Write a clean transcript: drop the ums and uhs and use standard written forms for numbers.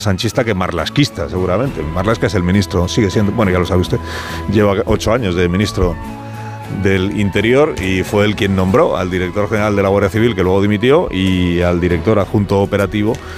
sanchista que marlasquista, seguramente. Marlaska es el ministro, sigue siendo, bueno, ya lo sabe usted, lleva 8 años de ministro del Interior y fue él quien nombró al director general de la Guardia Civil, que luego dimitió, y al director adjunto operativo